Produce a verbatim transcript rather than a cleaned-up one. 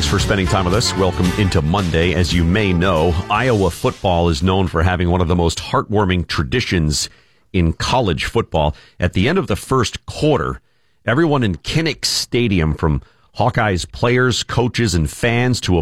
Thanks for spending time with us. Welcome into Monday. As you may know, Iowa football is known for having one of the most heartwarming traditions in college football. At the end of the first quarter, everyone in Kinnick Stadium, from Hawkeyes players, coaches, and fans to